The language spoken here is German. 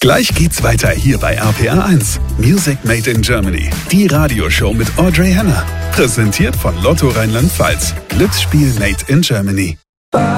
Gleich geht's weiter hier bei RPR1. Music Made in Germany. Die Radioshow mit Audrey Henner. Präsentiert von Lotto Rheinland-Pfalz. Glücksspiel Made in Germany.